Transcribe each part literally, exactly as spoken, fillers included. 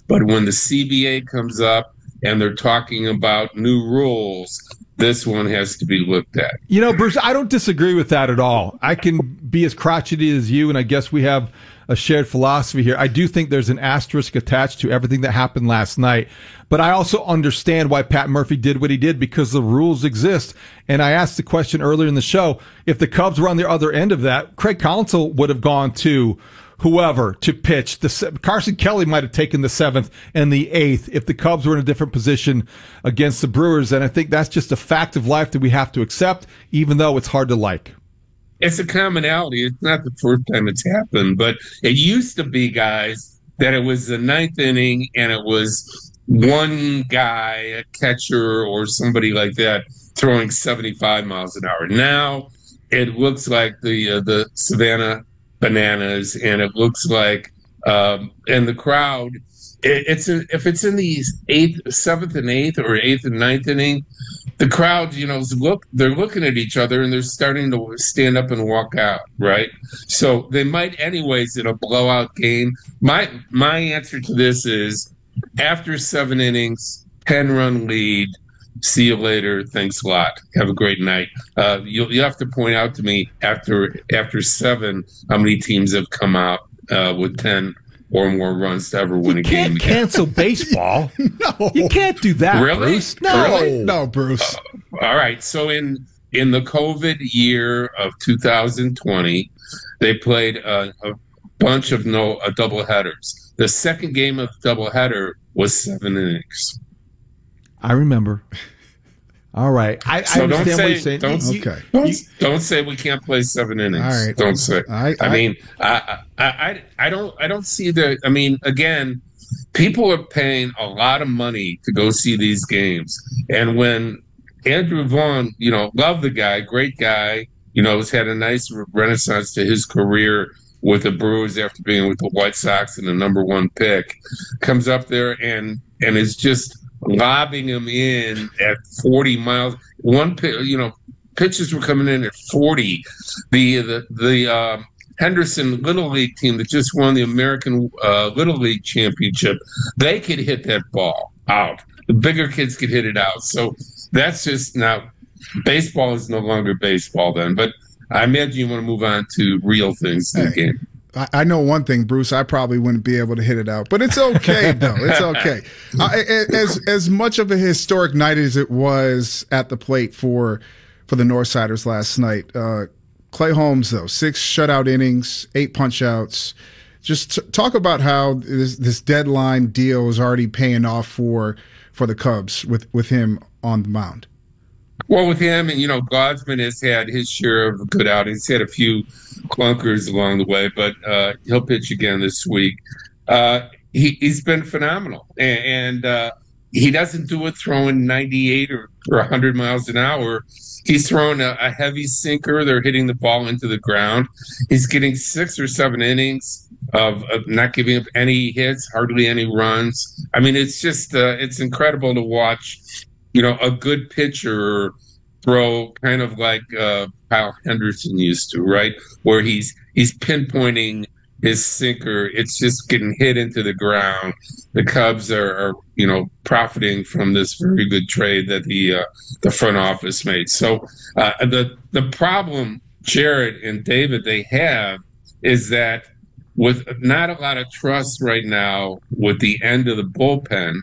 But when the C B A comes up and they're talking about new rules, this one has to be looked at. You know, Bruce, I don't disagree with that at all. I can be as crotchety as you, and I guess we have a shared philosophy here. I do think there's an asterisk attached to everything that happened last night, but I also understand why Pat Murphy did what he did, because the rules exist. And I asked the question earlier in the show, if the Cubs were on the other end of that, Craig Counsell would have gone to whoever to pitch. The Carson Kelly might have taken the seventh and the eighth if the Cubs were in a different position against the Brewers. And I think that's just a fact of life that we have to accept, even though it's hard to like. It's a commonality. It's not the first time it's happened, but it used to be, guys, that it was the ninth inning and it was one guy, a catcher or somebody like that, throwing seventy-five miles an hour. Now it looks like the uh, the Savannah Bananas, and it looks like um, and the crowd. It, it's a, if it's in the eighth, seventh, and eighth, or eighth and ninth inning, the crowd, you know, look, they're looking at each other and they're starting to stand up and walk out, right? So they might anyways in a blowout game. My my answer to this is after seven innings, ten-run lead, see you later, thanks a lot, have a great night. Uh, you'll, you have to point out to me after after seven how many teams have come out uh, with ten or more runs to ever win you a game. You can't cancel baseball. No. You can't do that, really? Bruce. No. Really? No, Bruce. Uh, all right. So in in the COVID year of two thousand twenty, they played a, a bunch of no uh, double headers. The second game of the doubleheader was seven innings. I remember. All right. I, so I understand don't say, what you're saying. Don't, you, okay. Don't, don't say we can't play seven innings. All right. Don't say. I, I, I mean, I, I, I, I don't, I don't see the. I mean, again, people are paying a lot of money to go see these games, and when Andrew Vaughn, you know, love the guy, great guy, you know, has had a nice renaissance to his career with the Brewers after being with the White Sox and the number one pick, comes up there and and is just lobbing him in at forty miles. One, you know, pitches were coming in at forty. The the the uh, Henderson Little League team that just won the American uh, Little League Championship, they could hit that ball out. The bigger kids could hit it out. So that's just now. Baseball is no longer baseball then, but I imagine you want to move on to real things in the hey, game. I, I know one thing, Bruce. I probably wouldn't be able to hit it out, but it's okay, though. It's okay. Uh, as as much of a historic night as it was at the plate for for the Northsiders last night, uh, Clay Holmes, though, six shutout innings, eight punch-outs. Just t- talk about how this, this deadline deal is already paying off for for the Cubs with, with him on the mound. Well, with him, and you know, Gosman has had his share of good outings. He's had a few clunkers along the way, but uh, he'll pitch again this week. Uh, he, he's been phenomenal, and, and uh, he doesn't do it throwing ninety-eight or, or one hundred miles an hour. He's throwing a, a heavy sinker. They're hitting the ball into the ground. He's getting six or seven innings of, of not giving up any hits, hardly any runs. I mean, it's just uh, it's incredible to watch. You know, a good pitcher throw kind of like uh, Kyle Henderson used to, right? Where he's he's pinpointing his sinker. It's just getting hit into the ground. The Cubs are, are you know, profiting from this very good trade that the uh, the front office made. So uh, the the problem, Jared and David, they have is that with not a lot of trust right now with the end of the bullpen,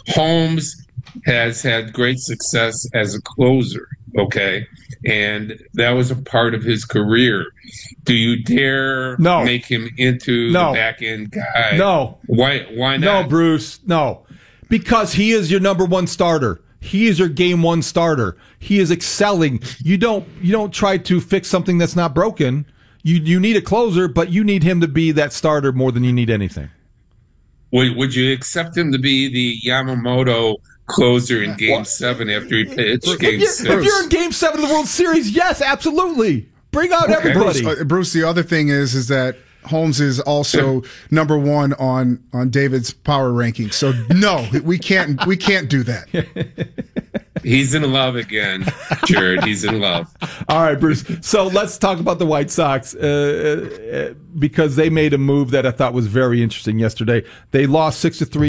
Holmes has had great success as a closer, okay? And that was a part of his career. Do you dare no. make him into no. the back-end guy? No. Why Why not? No, Bruce, no. Because he is your number one starter. He is your game one starter. He is excelling. You don't you don't try to fix something that's not broken. You you need a closer, but you need him to be that starter more than you need anything. Would, would you accept him to be the Yamamoto closer in Game well, Seven after he pitched if Game you're, Six? If you're in Game Seven of the World Series, yes, absolutely. Bring out okay. everybody. Bruce, uh, Bruce, the other thing is, is that Holmes is also number one on on David's power ranking. So no, we can't we can't do that. He's in love again, Jared. He's in love. All right, Bruce. So let's talk about the White Sox uh, uh, because they made a move that I thought was very interesting yesterday. They lost six to three.